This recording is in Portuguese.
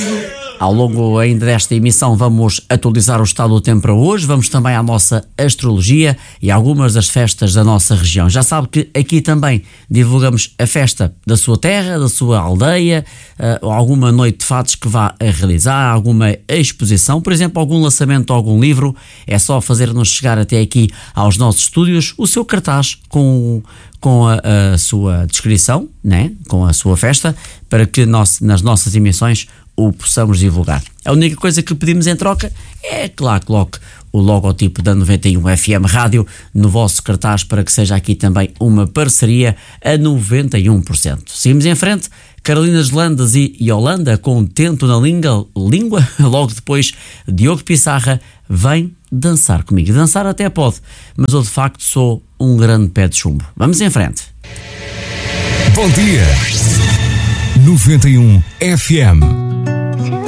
Ao longo ainda desta emissão vamos atualizar o estado do tempo para hoje, vamos também à nossa astrologia e algumas das festas da nossa região. Já sabe que aqui também divulgamos a festa da sua terra, da sua aldeia, alguma noite de fados que vá a realizar, alguma exposição, por exemplo, algum lançamento de algum livro. É só fazer-nos chegar até aqui aos nossos estúdios o seu cartaz com a sua descrição, né? Com a sua festa, para que nós, nas nossas emissões, o possamos divulgar. A única coisa que pedimos em troca é que lá coloque o logotipo da 91 FM Rádio no vosso cartaz, para que seja aqui também uma parceria a 91%. Seguimos em frente. Carolinas Landas e Yolanda com Tento na Língua. Logo depois, Diogo Pissarra vem dançar comigo. Dançar até pode, mas eu de facto sou um grande pé de chumbo. Vamos em frente. Bom dia. 91 FM.